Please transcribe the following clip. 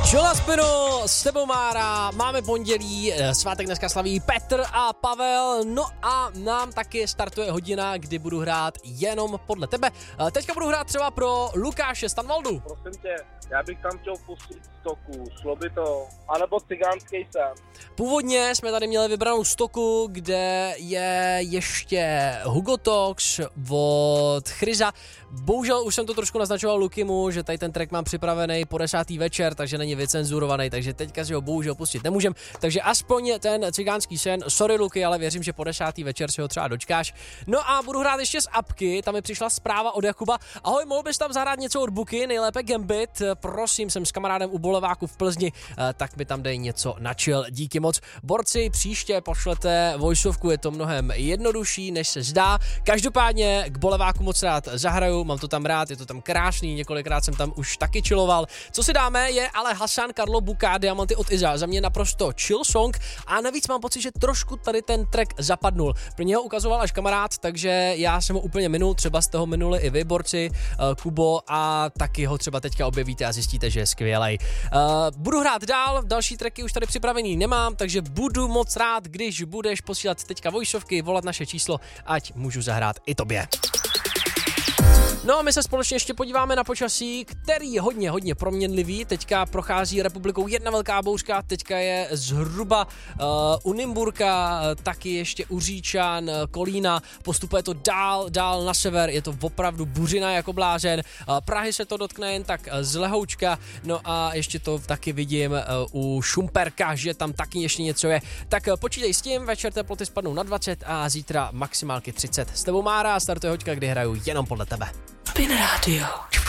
Jola Spinu, s tebou Mára, máme pondělí, svátek dneska slaví Petr a Pavel, no a nám taky startuje hodina, kdy budu hrát jenom podle tebe. Teďka budu hrát třeba pro Lukáše Stanvaldu. Prosím tě, já bych tam chtěl pustit stoku, šlo by to, anebo cigánský sen. Původně jsme tady měli vybranou stoku, kde je ještě Hugo Talks od Chryza. Bohužel už jsem to trošku naznačoval Lukimu, že tady ten track mám připravený po 10. večer, takže není vycenzurovaný, takže teďka si ho bohužel pustit nemůžem. Takže aspoň ten cigánský sen, sorry Luky, ale věřím, že po 10. večer si ho třeba dočkáš. No a budu hrát ještě z apky, tam mi přišla zpráva od Jakuba. Ahoj, mohl bys tam zahrát něco od Buky, nejlépe Gambit, prosím, jsem s kamarádem u Boleváku v Plzni, tak mi tam dej něco na chill, díky moc. Borci, příště pošlete voiceovku, je to mnohem jednodušší, než se zdá. Každopádně k Boleváku moc rád zahraju, mám to tam rád, je to tam krásný, několikrát jsem tam už taky chilloval. Co si dáme je ale Hasan Karlo Buka, Diamanty od Iza, za mě naprosto chill song a navíc mám pocit, že trošku tady ten track zapadnul. Pro něho ukazoval až kamarád, takže já jsem ho úplně minul, třeba jste ho minuli i vy, borci, Kubo, a taky ho třeba teďka objevíte a zjistíte, že je skvělej. Budu hrát dál, další tracky už tady připravený nemám, takže budu moc rád, když budeš posílat teďka voiceovky, volat naše číslo, ať můžu zahrát i tobě. No a my se společně ještě podíváme na počasí, který je hodně proměnlivý. Teďka prochází republikou jedna velká bouřka, teďka je zhruba u Nymburka, taky ještě u Říčan, Kolína, postupuje to dál na sever, je to opravdu buřina jako blázen. Prahy se to dotkne jen tak z lehoučka, no a ještě to taky vidím u Šumperka, že tam taky ještě něco je. Tak počítej s tím, večer teploty spadnou na 20 a zítra maximálky 30. S tebou Mára, startuje hoďka, kdy hraju jenom podle tebe. Spin Radio.